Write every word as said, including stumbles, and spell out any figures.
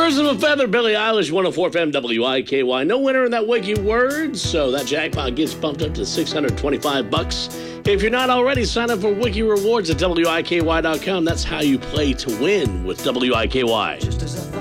Birds of a Feather, Billie Eilish, one oh four F M W I K Y. No winner in that wiki word, so that jackpot gets bumped up to six hundred twenty-five bucks. If you're not already, sign up for Wiki Rewards at W I K Y dot com. That's how you play to win with W I K Y.